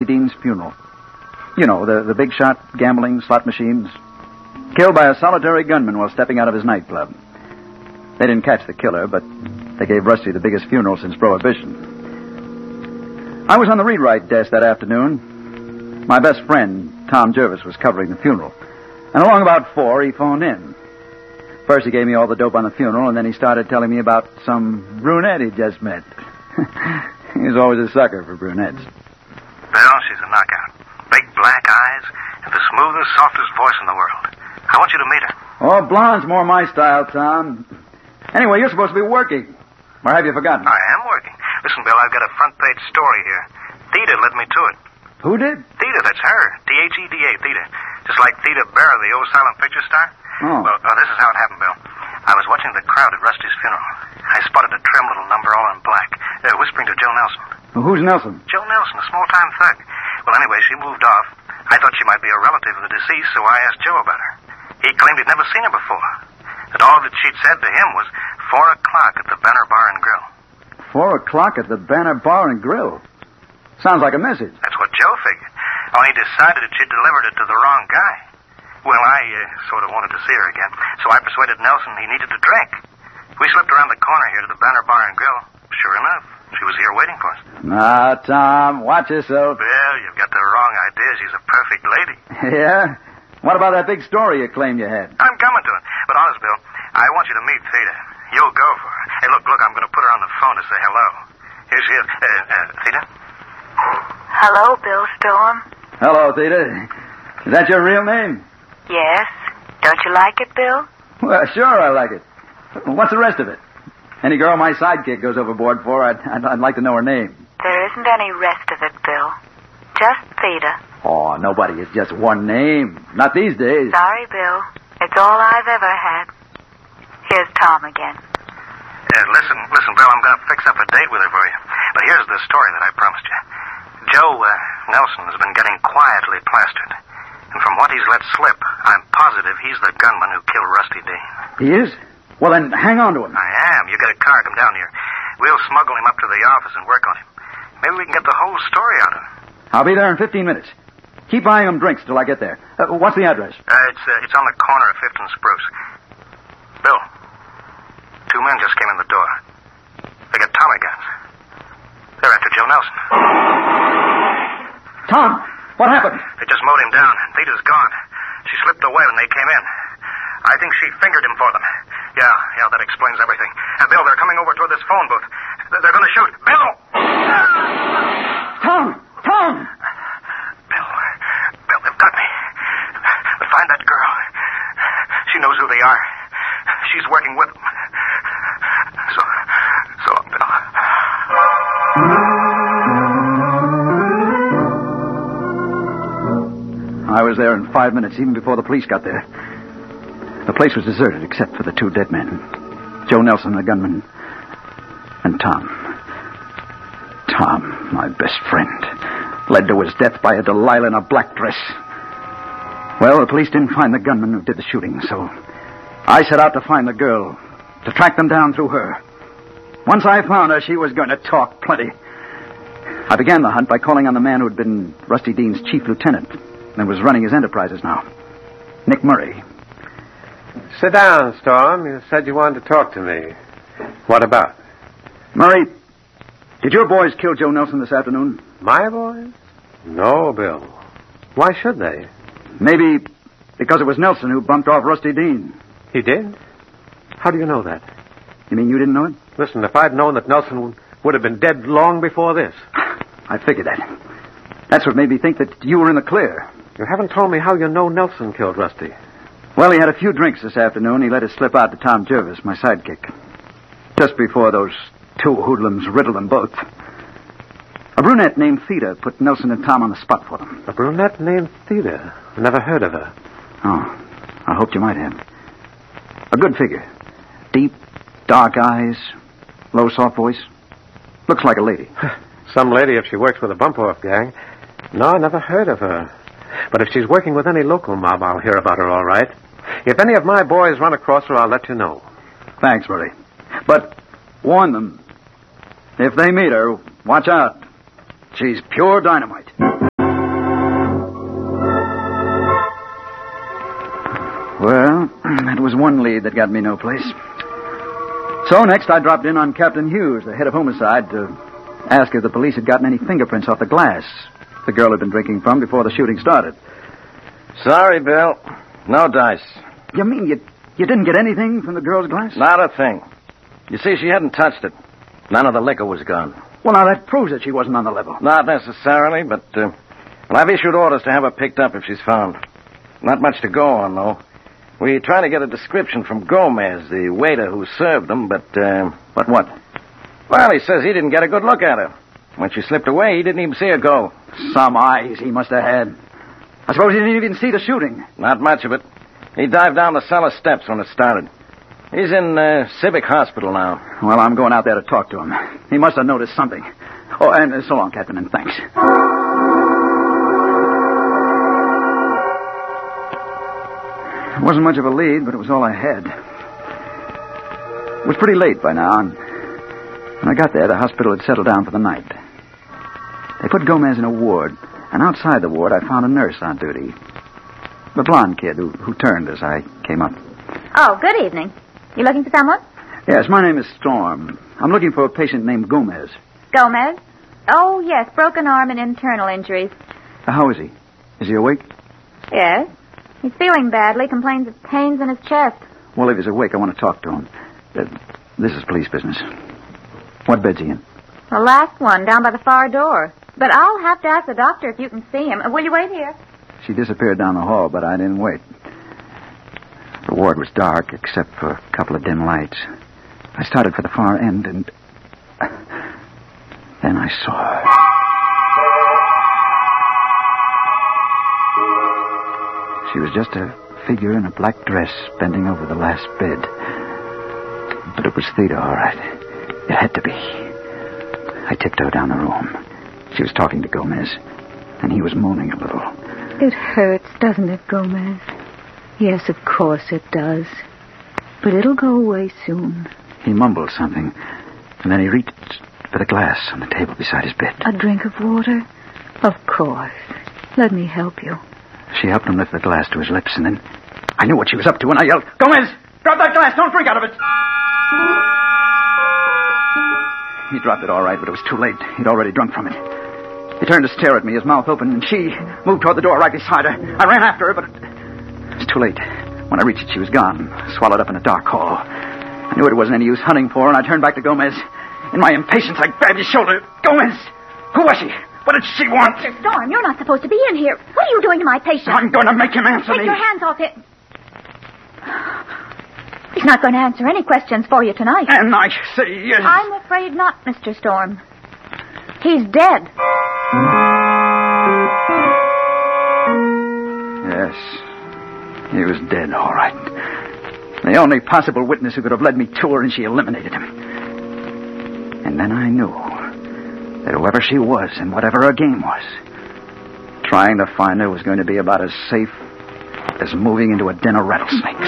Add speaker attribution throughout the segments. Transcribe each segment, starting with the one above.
Speaker 1: Dean's funeral. You know, the big shot, gambling, slot machines. Killed by a solitary gunman while stepping out of his nightclub. They didn't catch the killer, but they gave Rusty the biggest funeral since Prohibition. I was on the read-write desk that afternoon. My best friend, Tom Jervis, was covering the funeral. And along about 4, he phoned in. First, he gave me all the dope on the funeral, and then he started telling me about some brunette he just met. He's always a sucker for brunettes.
Speaker 2: Bill, she's a knockout. Big black eyes and the smoothest, softest voice in the world. I want you to meet her.
Speaker 1: Oh, blonde's more my style, Tom. Anyway, you're supposed to be working. Or have you forgotten?
Speaker 2: I am working. Listen, Bill, I've got a front-page story here. Theda led me to it.
Speaker 1: Who did?
Speaker 2: Theda, that's her. Theda, Theda. Just like Theda Barra, the old silent picture star.
Speaker 1: Oh.
Speaker 2: Well, this is how it happened, Bill. I was watching the crowd at Rusty's funeral. I spotted a trim little number all in black, whispering to Joe Nelson.
Speaker 1: Well, who's Nelson?
Speaker 2: Joe Nelson, a small-time thug. Well, anyway, she moved off. I thought she might be a relative of the deceased, so I asked Joe about her. He claimed he'd never seen her before. That all that she'd said to him was 4 o'clock at the Banner Bar and Grill.
Speaker 1: 4 o'clock at the Banner Bar and Grill? Sounds like a message.
Speaker 2: That's what Joe figured. Only he decided that she'd delivered it to the wrong guy. Well, I sort of wanted to see her again, so I persuaded Nelson he needed a drink. We slipped around the corner here to the Banner Bar and Grill. Sure enough, she was here waiting for us.
Speaker 1: Now, Tom, watch yourself.
Speaker 2: Well, you've got the wrong idea. She's a perfect lady.
Speaker 1: Yeah? What about that big story you claimed you had?
Speaker 2: I'm coming to it. But honest, Bill, I want you to meet Theda. You'll go for her. Hey, look, I'm going to put her on the phone to say hello. Here she is. Theda?
Speaker 3: Hello, Bill Storm.
Speaker 1: Hello, Theda. Is that your real name?
Speaker 3: Yes. Don't you like it, Bill?
Speaker 1: Well, sure I like it. What's the rest of it? Any girl my sidekick goes overboard for, I'd like to know her name.
Speaker 3: There isn't any rest of it, Bill. Just Theda.
Speaker 1: Oh, nobody is just one name. Not these days.
Speaker 3: Sorry, Bill. It's all I've ever had. Here's Tom again.
Speaker 2: Listen, Bill, I'm going to fix up a date with her for you. But here's the story that I promised you. Joe Nelson has been getting quietly plastered. And from what he's let slip, I'm positive he's the gunman who killed Rusty Dean.
Speaker 1: He is? Well, then hang on to him.
Speaker 2: I am. You get a car, come down here. We'll smuggle him up to the office and work on him. Maybe we can get the whole story out of him.
Speaker 1: I'll be there in 15 minutes. Keep buying him drinks till I get there. What's the address?
Speaker 2: It's on the corner of 5th and Spruce. Bill, 2 men just came in the door. They got Tommy guns. They're after Joe Nelson.
Speaker 1: Tom, what happened?
Speaker 2: They just mowed him down. Theda's gone. She slipped away when they came in. I think she fingered him for them. Yeah, that explains everything. Bill, they're coming over toward this phone booth. They're going to shoot. Bill!
Speaker 1: Tom!
Speaker 2: Bill, they've got me. But find that girl. She knows who they are. She's working with them. So long, Bill.
Speaker 1: I was there in 5 minutes, even before the police got there. The place was deserted except for the 2 dead men. Joe Nelson, the gunman, and Tom. Tom, my best friend, led to his death by a Delilah in a black dress. Well, the police didn't find the gunman who did the shooting, so I set out to find the girl, to track them down through her. Once I found her, she was going to talk plenty. I began the hunt by calling on the man who had been Rusty Dean's chief lieutenant and was running his enterprises now, Nick Murray.
Speaker 4: Sit down, Storm. You said you wanted to talk to me. What about?
Speaker 1: Murray, did your boys kill Joe Nelson this afternoon?
Speaker 4: My boys? No, Bill. Why should they?
Speaker 1: Maybe because it was Nelson who bumped off Rusty Dean.
Speaker 4: He did? How do you know that?
Speaker 1: You mean you didn't know it?
Speaker 4: Listen, if I'd known that Nelson would have been dead long before this.
Speaker 1: I figured that. That's what made me think that you were in the clear.
Speaker 4: You haven't told me how you know Nelson killed Rusty.
Speaker 1: Well, he had a few drinks this afternoon. He let it slip out to Tom Jervis, my sidekick. Just before those 2 hoodlums riddled them both. A brunette named Theda put Nelson and Tom on the spot for them.
Speaker 4: A brunette named Theda? Never heard of her.
Speaker 1: Oh, I hoped you might have. A good figure. Deep, dark eyes, low, soft voice. Looks like a lady.
Speaker 4: Some lady if she works with a bump-off gang. No, I never heard of her. But if she's working with any local mob, I'll hear about her all right. If any of my boys run across her, I'll let you know.
Speaker 1: Thanks, Murray. But warn them. If they meet her, watch out. She's pure dynamite. Well, that was one lead that got me no place. So next I dropped in on Captain Hughes, the head of homicide, to ask if the police had gotten any fingerprints off the glass the girl had been drinking from before the shooting started.
Speaker 5: Sorry, Bill. No dice.
Speaker 1: You mean you didn't get anything from the girl's glass?
Speaker 5: Not a thing. You see, she hadn't touched it. None of the liquor was gone.
Speaker 1: Well, now that proves that she wasn't on the level.
Speaker 5: Not necessarily, but I've issued orders to have her picked up if she's found. Not much to go on, though. We tried to get a description from Gomez, the waiter who served them, but...
Speaker 1: But what?
Speaker 5: Well, he says he didn't get a good look at her. When she slipped away, he didn't even see her go.
Speaker 1: Some eyes he must have had. I suppose he didn't even see the shooting.
Speaker 5: Not much of it. He dived down the cellar steps when it started. He's in Civic Hospital now.
Speaker 1: Well, I'm going out there to talk to him. He must have noticed something. Oh, and so long, Captain, and thanks. It wasn't much of a lead, but it was all I had. It was pretty late by now, and when I got there, the hospital had settled down for the night. They put Gomez in a ward, and outside the ward, I found a nurse on duty. The blonde kid who turned as I came up.
Speaker 6: Oh, good evening. You looking for someone?
Speaker 1: Yes, my name is Storm. I'm looking for a patient named Gomez.
Speaker 6: Gomez? Oh, yes, broken arm and internal injuries.
Speaker 1: How is he? Is he awake?
Speaker 6: Yes. He's feeling badly, complains of pains in his chest.
Speaker 1: Well, if he's awake, I want to talk to him. This is police business. What bed's he in?
Speaker 6: The last one, down by the far door. But I'll have to ask the doctor if you can see him. Will you wait here?
Speaker 1: She disappeared down the hall, but I didn't wait. The ward was dark, except for a couple of dim lights. I started for the far end, and then I saw her. She was just a figure in a black dress bending over the last bed. But it was Theda, all right. It had to be. I tiptoed down the room. She was talking to Gomez, and he was moaning a little.
Speaker 7: It hurts, doesn't it, Gomez? Yes, of course it does. But it'll go away soon.
Speaker 1: He mumbled something, and then he reached for the glass on the table beside his bed.
Speaker 7: A drink of water? Of course. Let me help you.
Speaker 1: She helped him lift the glass to his lips, and then I knew what she was up to, and I yelled, "Gomez, drop that glass! Don't drink out of it!" He dropped it all right, but it was too late. He'd already drunk from it. He turned to stare at me, his mouth open, and she moved toward the door right beside her. I ran after her, but it was too late. When I reached it, she was gone, swallowed up in a dark hall. I knew it wasn't any use hunting for her, and I turned back to Gomez. In my impatience, I grabbed his shoulder. "Gomez! Who was she? What did she want?"
Speaker 6: Mr. Storm, you're not supposed to be in here. What are you doing to my patient?
Speaker 1: I'm going to make him answer me.
Speaker 6: Take your hands off it. He's not going to answer any questions for you tonight.
Speaker 1: And I say yes.
Speaker 6: I'm afraid not, Mr. Storm. He's dead.
Speaker 1: Yes. He was dead, all right. The only possible witness who could have led me to her, and she eliminated him. And then I knew that whoever she was and whatever her game was, trying to find her was going to be about as safe as moving into a den of rattlesnakes.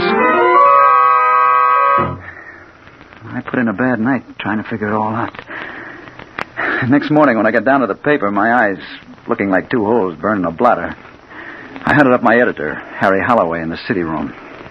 Speaker 1: I put in a bad night trying to figure it all out. Next morning, when I got down to the paper, my eyes looking like two holes burning a bladder, I hunted up my editor, Harry Holloway, in the city room.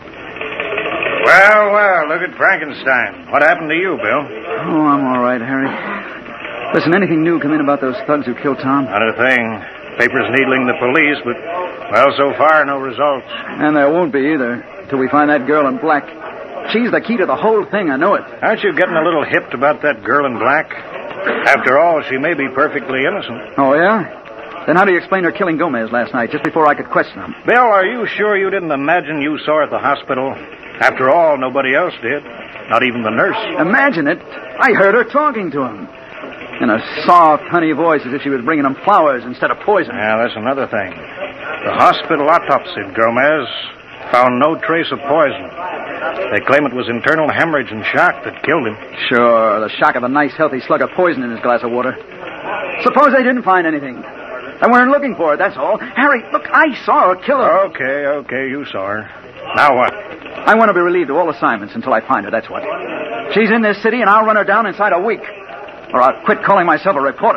Speaker 8: Well, look at Frankenstein. What happened to you, Bill?
Speaker 1: Oh, I'm all right, Harry. Listen, anything new come in about those thugs who killed Tom?
Speaker 8: Not a thing. Papers needling the police, but, well, so far, no results.
Speaker 1: And there won't be either, till we find that girl in black. She's the key to the whole thing, I know it.
Speaker 8: Aren't you getting a little hipped about that girl in black? After all, she may be perfectly innocent.
Speaker 1: Oh, yeah? Then how do you explain her killing Gomez last night, just before I could question him?
Speaker 8: Bill, are you sure you didn't imagine you saw her at the hospital? After all, nobody else did. Not even the nurse.
Speaker 1: Imagine it. I heard her talking to him. In a soft, honey voice, as if she was bringing him flowers instead of poison.
Speaker 8: Yeah, that's another thing. The hospital autopsied Gomez. Found no trace of poison. They claim it was internal hemorrhage and shock that killed him.
Speaker 1: Sure, the shock of a nice, healthy slug of poison in his glass of water. Suppose they didn't find anything. They weren't looking for it, that's all. Harry, look, I saw her kill her.
Speaker 8: Okay, you saw her. Now what?
Speaker 1: I want to be relieved of all assignments until I find her, that's what. She's in this city, and I'll run her down inside a week. Or I'll quit calling myself a reporter.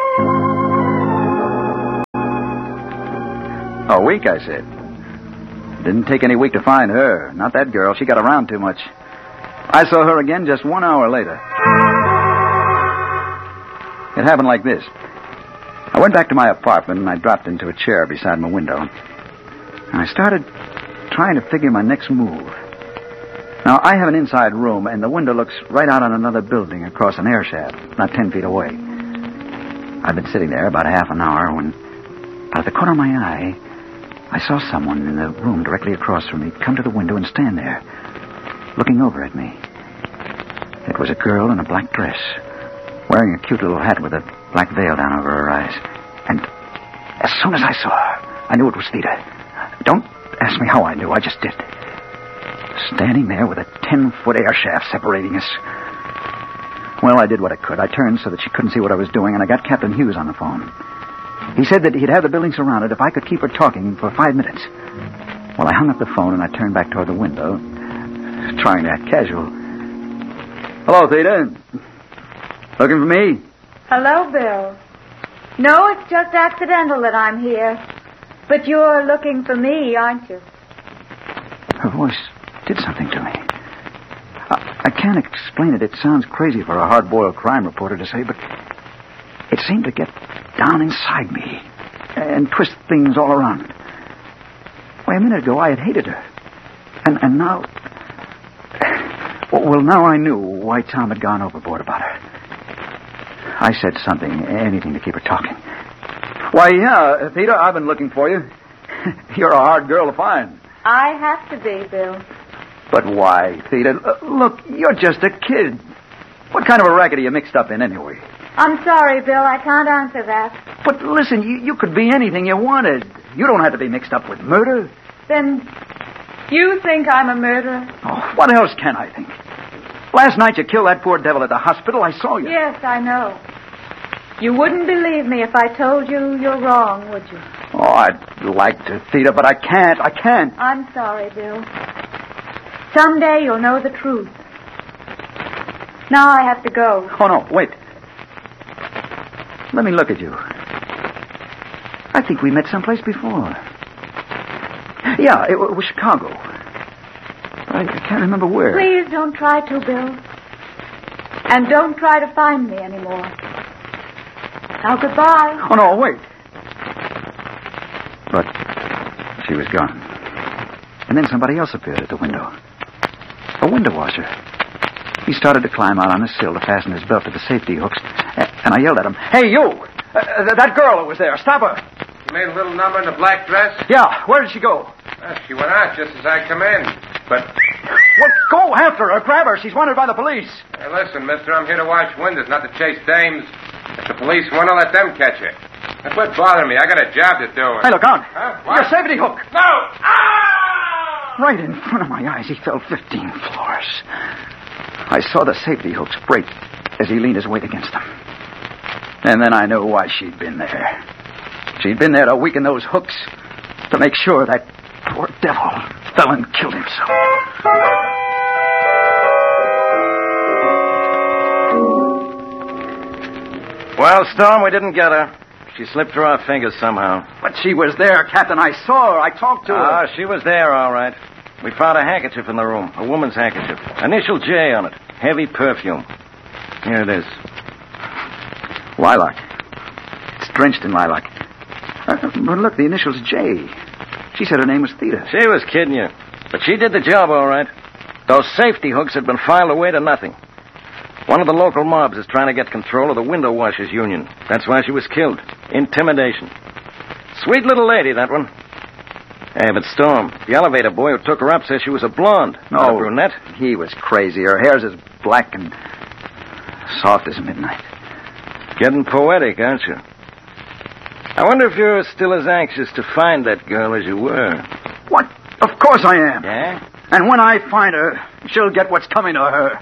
Speaker 1: A week, I said. Didn't take any week to find her. Not that girl. She got around too much. I saw her again just 1 hour later. It happened like this. I went back to my apartment and I dropped into a chair beside my window. And I started trying to figure my next move. Now, I have an inside room, and the window looks right out on another building across an air shaft, not 10 feet away. I'd been sitting there about half an hour when, out of the corner of my eye, I saw someone in the room directly across from me come to the window and stand there, looking over at me. It was a girl in a black dress, wearing a cute little hat with a black veil down over her eyes. And as soon as I saw her, I knew it was Theda. Don't ask me how I knew, I just did. Standing there with a 10-foot air shaft separating us. Well, I did what I could. I turned so that she couldn't see what I was doing, and I got Captain Hughes on the phone. He said that he'd have the building surrounded if I could keep her talking for 5 minutes. Well, I hung up the phone and I turned back toward the window, trying to act casual. Hello, Theda. Looking for me?
Speaker 6: Hello, Bill. No, it's just accidental that I'm here. But you're looking for me, aren't you?
Speaker 1: Her voice did something to me. I can't explain it. It sounds crazy for a hard-boiled crime reporter to say, but it seemed to get down inside me and twist things all around. Why, a minute ago I had hated her. And now... Well, now I knew why Tom had gone overboard about her. I said something, anything to keep her talking. Why, yeah, Theda, I've been looking for you. You're a hard girl to find.
Speaker 6: I have to be, Bill.
Speaker 1: But why, Theda? Look, you're just a kid. What kind of a racket are you mixed up in anyway?
Speaker 6: I'm sorry, Bill. I can't answer that.
Speaker 1: But listen, you could be anything you wanted. You don't have to be mixed up with murder.
Speaker 6: Then you think I'm a murderer?
Speaker 1: Oh, what else can I think? Last night you killed that poor devil at the hospital. I saw you.
Speaker 6: Yes, I know. You wouldn't believe me if I told you you're wrong, would you?
Speaker 1: Oh, I'd like to, Theda, but I can't. I can't.
Speaker 6: I'm sorry, Bill. Someday you'll know the truth. Now I have to go.
Speaker 1: Oh, no, wait. Let me look at you. I think we met someplace before. Yeah, it was Chicago. I can't remember where.
Speaker 6: Please don't try to, Bill. And don't try to find me anymore. Now, goodbye.
Speaker 1: Oh, no, wait. But she was gone. And then somebody else appeared at the window. A window washer. He started to climb out on the sill to fasten his belt to the safety hooks. And I yelled at him, "Hey, you! That girl that was there, stop her!"
Speaker 4: You made a little number in the black dress?
Speaker 1: Yeah, where did she go?
Speaker 4: She went out just as I come in. But...
Speaker 1: Well, go after her. Grab her. She's wanted by the police.
Speaker 4: Hey, listen, mister, I'm here to watch windows, not to chase dames. If the police want to, let them catch her. That's what bothering me. I got a job to do.
Speaker 1: Hey, look out.
Speaker 4: Huh? What?
Speaker 1: Your safety hook.
Speaker 4: No! Ah!
Speaker 1: Right in front of my eyes, he fell 15 floors. I saw the safety hooks break as he leaned his weight against them. And then I knew why she'd been there. She'd been there to weaken those hooks, to make sure that poor devil fell and killed himself.
Speaker 5: Well, Storm, we didn't get her. She slipped through our fingers somehow.
Speaker 1: But she was there, Captain. I saw her. I talked to her.
Speaker 5: Ah, she was there, all right. We found a handkerchief in the room, a woman's handkerchief. Initial J on it. Heavy perfume. Here it is.
Speaker 1: Lilac. It's drenched in lilac. But look, the initials J. She said her name was Theda.
Speaker 5: She was kidding you. But she did the job, all right. Those safety hooks had been filed away to nothing. One of the local mobs is trying to get control of the window washers union. That's why she was killed. Intimidation. Sweet little lady, that one. Hey, but Storm, the elevator boy who took her up says she was a blonde, not a brunette.
Speaker 1: He was crazy. Her hair's as black and soft as midnight.
Speaker 5: Getting poetic, aren't you? I wonder if you're still as anxious to find that girl as you were.
Speaker 1: What? Of course I am.
Speaker 5: Yeah?
Speaker 1: And when I find her, she'll get what's coming to her.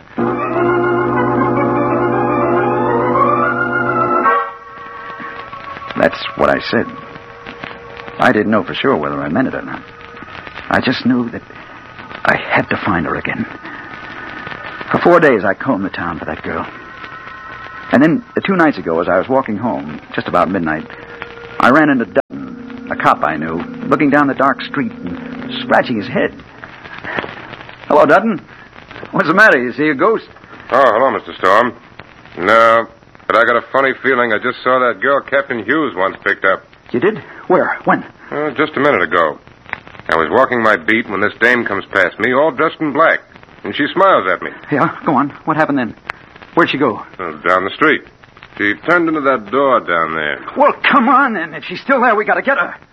Speaker 1: That's what I said. I didn't know for sure whether I meant it or not. I just knew that I had to find her again. For 4 days, I combed the town for that girl. And then, 2 nights ago, as I was walking home, just about midnight, I ran into Dutton, a cop I knew, looking down the dark street and scratching his head. Hello, Dutton. What's the matter? You see a ghost?
Speaker 9: Oh, hello, Mr. Storm. No, but I got a funny feeling I just saw that girl Captain Hughes once picked up.
Speaker 1: You did? Where? When?
Speaker 9: Just a minute ago. I was walking my beat when this dame comes past me, all dressed in black, and she smiles at me.
Speaker 1: Yeah, go on. What happened then? Where'd she go?
Speaker 9: Down the street. She turned into that door down there.
Speaker 1: Well, come on, then. If she's still there, we gotta get her.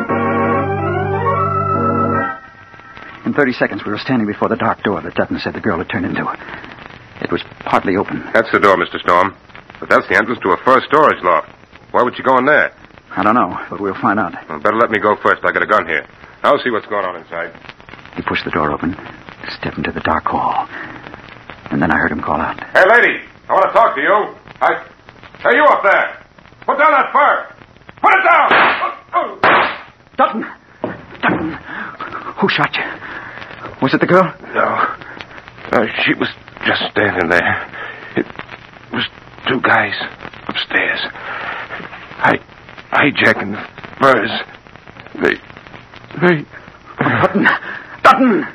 Speaker 1: In 30 seconds, we were standing before the dark door that Dutton said the girl had turned into. It was partly open.
Speaker 9: That's the door, Mr. Storm. But that's the entrance to a first storage loft. Why would you go in there?
Speaker 1: I don't know, but we'll find out.
Speaker 9: Well, better let me go first. I got a gun here. I'll see what's going on inside.
Speaker 1: He pushed the door open, stepped into the dark hall, and then I heard him call out.
Speaker 9: Hey, lady, I want to talk to you. Hey, you up there. Put down that fur. Put it down.
Speaker 1: Dutton! Dutton! Who shot you? Was it the girl?
Speaker 9: No, she was just standing there. It was two guys upstairs. Hijacking the furs. They...
Speaker 1: Dutton! Dutton!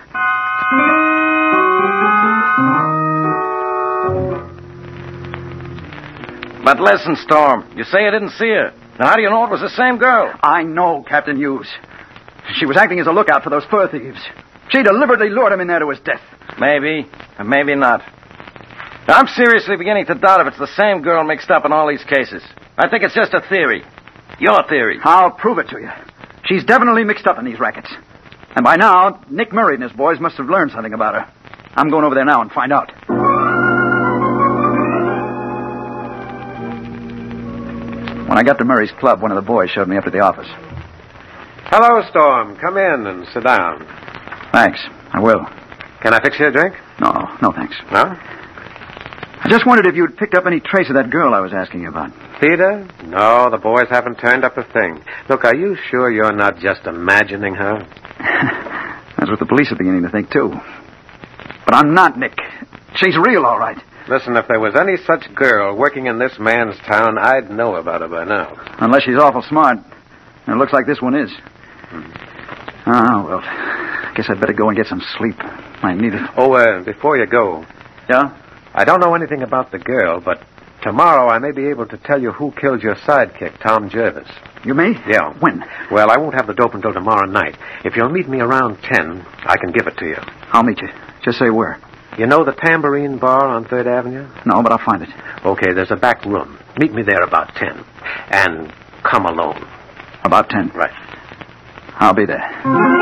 Speaker 5: But listen, Storm. You say you didn't see her. Now, how do you know it was the same girl?
Speaker 1: I know, Captain Hughes. She was acting as a lookout for those fur thieves. She deliberately lured him in there to his death.
Speaker 5: Maybe, and maybe not. Now, I'm seriously beginning to doubt if it's the same girl mixed up in all these cases. I think it's just a theory. Your theory.
Speaker 1: I'll prove it to you. She's definitely mixed up in these rackets. And by now, Nick Murray and his boys must have learned something about her. I'm going over there now and find out. When I got to Murray's club, one of the boys showed me up to the office.
Speaker 4: Hello, Storm. Come in and sit down.
Speaker 1: Thanks. I will.
Speaker 4: Can I fix you a drink?
Speaker 1: No, thanks.
Speaker 4: No?
Speaker 1: I just wondered if you'd picked up any trace of that girl I was asking you about.
Speaker 4: Theda? No, the boys haven't turned up a thing. Look, are you sure you're not just imagining her?
Speaker 1: That's what the police are beginning to think, too. But I'm not, Nick. She's real, all right.
Speaker 4: Listen, if there was any such girl working in this man's town, I'd know about her by now.
Speaker 1: Unless she's awful smart. And it looks like this one is. Oh, well, I guess I'd better go and get some sleep. I need it.
Speaker 4: Oh, before you go.
Speaker 1: Yeah?
Speaker 4: I don't know anything about the girl, but tomorrow I may be able to tell you who killed your sidekick, Tom Jervis.
Speaker 1: You may?
Speaker 4: Yeah.
Speaker 1: When?
Speaker 4: Well, I won't have the dope until tomorrow night. If you'll meet me around 10, I can give it to you.
Speaker 1: I'll meet you. Just say where.
Speaker 4: You know the Tambourine Bar on 3rd Avenue?
Speaker 1: No, but I'll find it.
Speaker 4: Okay, there's a back room. Meet me there about 10. And come alone.
Speaker 1: About 10?
Speaker 4: Right.
Speaker 1: I'll be there.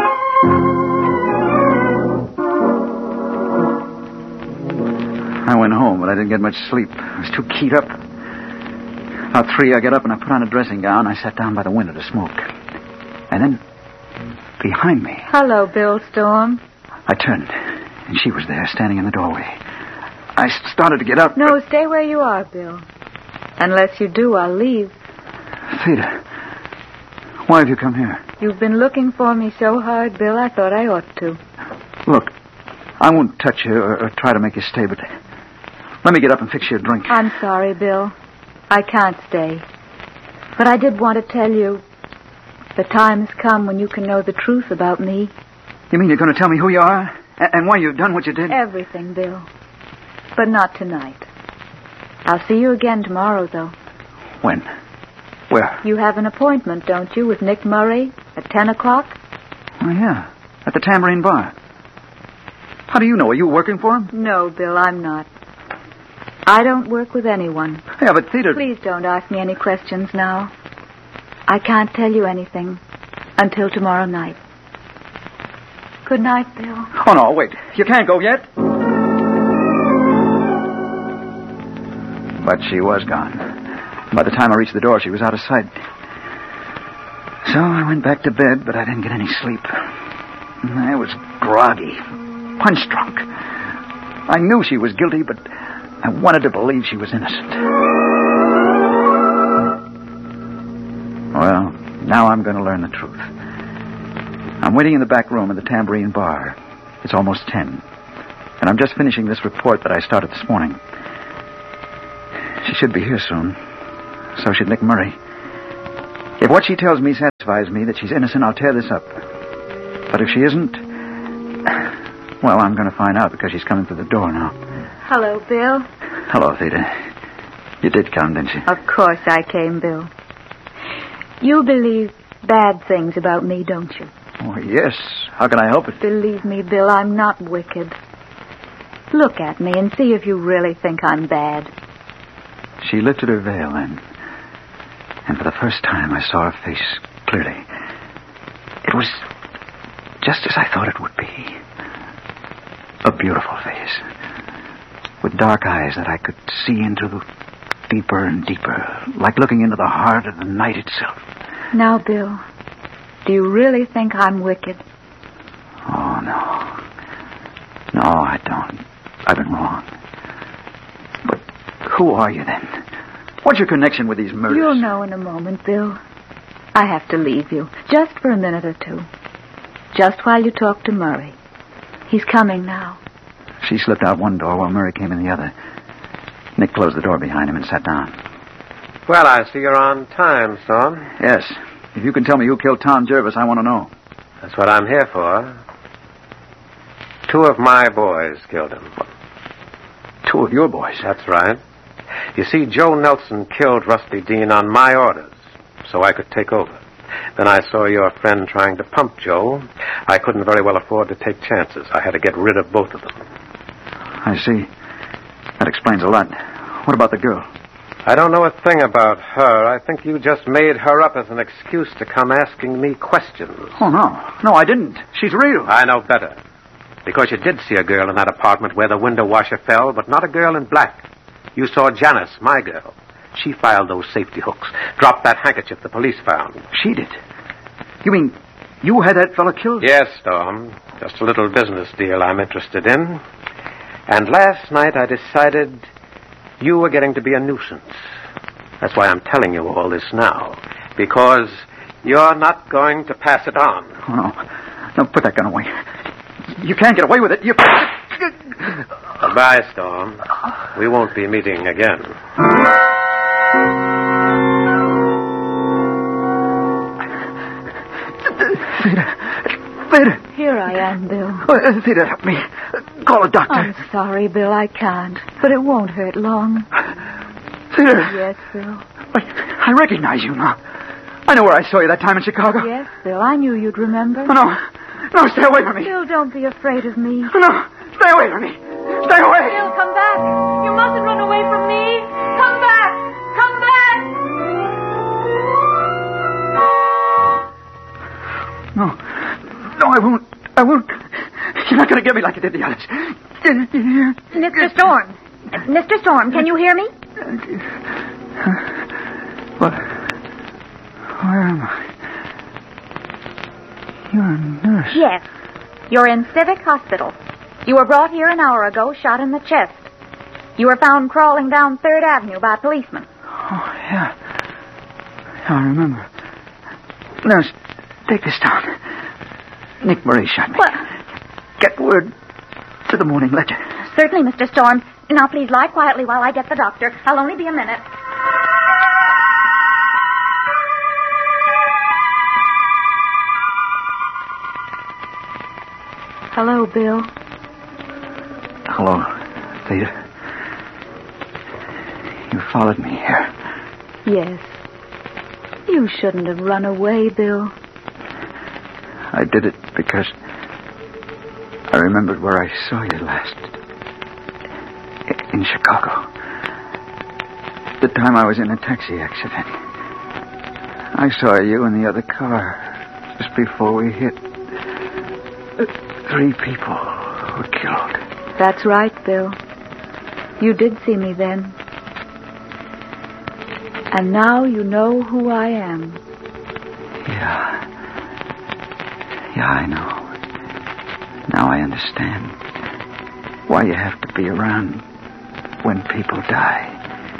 Speaker 1: I went home, but I didn't get much sleep. I was too keyed up. About 3, I got up and I put on a dressing gown. I sat down by the window to smoke. And then, behind me...
Speaker 7: Hello, Bill Storm.
Speaker 1: I turned, and she was there, standing in the doorway. I started to get up.
Speaker 7: No, stay where you are, Bill. Unless you do, I'll leave.
Speaker 1: Theda, why have you come here?
Speaker 7: You've been looking for me so hard, Bill, I thought I ought to.
Speaker 1: Look, I won't touch you or try to make you stay, but let me get up and fix you a drink.
Speaker 7: I'm sorry, Bill. I can't stay. But I did want to tell you, the time has come when you can know the truth about me.
Speaker 1: You mean you're going to tell me who you are? And why you've done what you did?
Speaker 7: Everything, Bill. But not tonight. I'll see you again tomorrow, though.
Speaker 1: When? Where?
Speaker 7: You have an appointment, don't you, with Nick Murray at 10 o'clock?
Speaker 1: Oh, yeah. At the Tambourine Bar. How do you know? Are you working for him?
Speaker 7: No, Bill, I'm not. I don't work with anyone.
Speaker 1: Yeah, but Theda...
Speaker 7: Please don't ask me any questions now. I can't tell you anything until tomorrow night. Good night, Bill.
Speaker 1: Oh, no, wait. You can't go yet. But she was gone. By the time I reached the door, she was out of sight. So I went back to bed, but I didn't get any sleep. I was groggy, punch-drunk. I knew she was guilty, but I wanted to believe she was innocent. Well, now I'm going to learn the truth. I'm waiting in the back room of the Tambourine Bar. It's almost 10. And I'm just finishing this report that I started this morning. She should be here soon. So should Nick Murray. If what she tells me satisfies me that she's innocent, I'll tear this up. But if she isn't, well, I'm going to find out because she's coming through the door now.
Speaker 7: Hello, Bill.
Speaker 1: Hello, Theda. You did come, didn't you?
Speaker 7: Of course I came, Bill. You believe bad things about me, don't you?
Speaker 1: Oh, yes. How can I help it?
Speaker 7: Believe me, Bill, I'm not wicked. Look at me and see if you really think I'm bad.
Speaker 1: She lifted her veil then. And for the first time, I saw her face clearly. It was just as I thought it would be. A beautiful face. With dark eyes that I could see into deeper and deeper, like looking into the heart of the night itself.
Speaker 7: Now, Bill, do you really think I'm wicked?
Speaker 1: Oh, no. No, I don't. I've been wrong. But who are you then? What's your connection with these murders?
Speaker 7: You'll know in a moment, Bill. I have to leave you, just for a minute or two. Just while you talk to Murray. He's coming now.
Speaker 1: She slipped out one door while Murray came in the other. Nick closed the door behind him and sat down.
Speaker 4: Well, I see you're on time, son.
Speaker 1: Yes. If you can tell me who killed Tom Jervis, I want to know.
Speaker 4: That's what I'm here for. 2 of my boys killed him.
Speaker 1: 2 of your boys?
Speaker 4: That's right. You see, Joe Nelson killed Rusty Dean on my orders, so I could take over. Then I saw your friend trying to pump Joe. I couldn't very well afford to take chances. I had to get rid of both of them.
Speaker 1: I see. That explains a lot. What about the girl?
Speaker 4: I don't know a thing about her. I think you just made her up as an excuse to come asking me questions.
Speaker 1: Oh, no. No, I didn't. She's real.
Speaker 4: I know better. Because you did see a girl in that apartment where the window washer fell, but not a girl in black. You saw Janice, my girl. She filed those safety hooks, dropped that handkerchief the police found.
Speaker 1: She did? You mean you had that fella killed?
Speaker 4: Yes, Storm. Just a little business deal I'm interested in. And last night I decided you were getting to be a nuisance. That's why I'm telling you all this now. Because you're not going to pass it on.
Speaker 1: Oh, no. No, put that gun away. You can't get away with it. You...
Speaker 4: Goodbye, Storm. We won't be meeting again.
Speaker 1: Theda.
Speaker 7: Here I am, Bill.
Speaker 1: Theda, help me. Call a doctor.
Speaker 7: I'm sorry, Bill, I can't. But it won't hurt long.
Speaker 1: Theda.
Speaker 7: Yes, Bill.
Speaker 1: I recognize you now. I know where I saw you that time in Chicago.
Speaker 7: Yes, Bill, I knew you'd remember.
Speaker 1: Oh, no. No, stay away from me.
Speaker 7: Bill, don't be afraid of me.
Speaker 1: Oh, no. Stay away from me. Stay away.
Speaker 7: Bill, come back. You mustn't run away from me. Come back. Come back.
Speaker 1: No. No, I won't. I won't. You're not going to get me like you did the others.
Speaker 3: Mr. Storm. Mr. Storm, can you hear me?
Speaker 1: What? Where am I? You're a nurse.
Speaker 3: Yes. You're in Civic Hospital. You were brought here an hour ago, shot in the chest. You were found crawling down 3rd Avenue by policemen.
Speaker 1: Oh, yeah. I remember. Nurse, take this down. Nick Murray shot me.
Speaker 3: What?
Speaker 1: Get word to the Morning Ledger.
Speaker 3: Certainly, Mr. Storm. Now, please lie quietly while I get the doctor. I'll only be a minute.
Speaker 7: Hello, Bill.
Speaker 1: Hello, Theda. You followed me here.
Speaker 7: Yes. You shouldn't have run away, Bill.
Speaker 1: I did it because I remembered where I saw you last. In Chicago. The time I was in a taxi accident. I saw you in the other car just before we hit. 3 people were killed.
Speaker 7: That's right, Bill. You did see me then. And now you know who I am.
Speaker 1: Yeah. Yeah, I know. Now I understand why you have to be around when people die.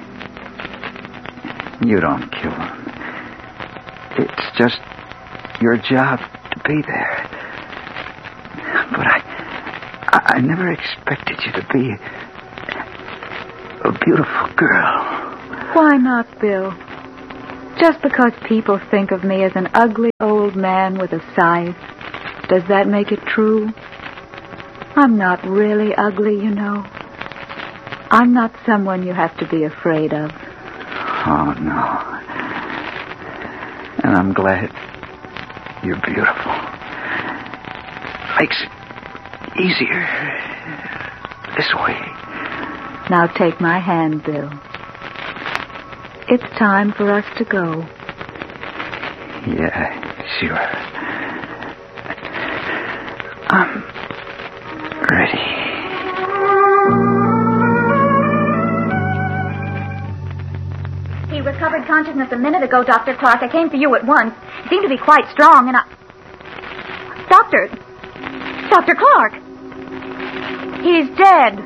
Speaker 1: You don't kill them. It's just your job to be there. But I never expected you to be a beautiful girl.
Speaker 7: Why not, Bill? Just because people think of me as an ugly old man with a scythe Does that make it true? I'm not really ugly, you know. I'm not someone you have to be afraid of.
Speaker 1: Oh, no. And I'm glad. You're beautiful. Makes it easier this way.
Speaker 7: Now take my hand, Bill. It's time for us to go.
Speaker 1: Yeah, sure. I'm ready.
Speaker 3: He recovered consciousness a minute ago, Dr. Clark. I came for you at once. He seemed to be quite strong, and I... Dr. Clark! He's dead.